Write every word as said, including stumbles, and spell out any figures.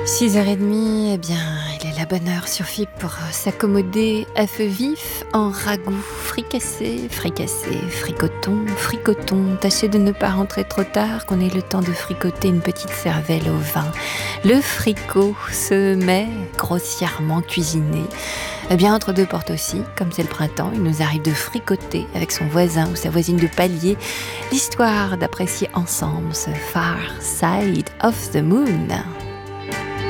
six heures trente, eh bien, il est la bonne heure sur F I P pour s'accommoder à feu vif en ragoût fricassé, fricassé, fricoton, fricoton. Tâchez de ne pas rentrer trop tard, qu'on ait le temps de fricoter une petite cervelle au vin. Le fricot se met grossièrement cuisiné. Eh bien, entre deux portes aussi, comme c'est le printemps, il nous arrive de fricoter avec son voisin ou sa voisine de palier l'histoire d'apprécier ensemble ce Far Side of the Moon.